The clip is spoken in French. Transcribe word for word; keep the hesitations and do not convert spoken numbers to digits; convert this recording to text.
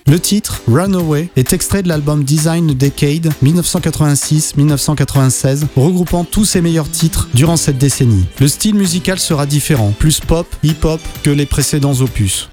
Le titre, Runaway, est extrait de l'album Design a Decade dix-neuf cent quatre-vingt-six à dix-neuf cent quatre-vingt-seize, regroupant tous ses meilleurs titres durant cette décennie. Le style musical sera différent, plus pop, hip-hop que les précédents opus.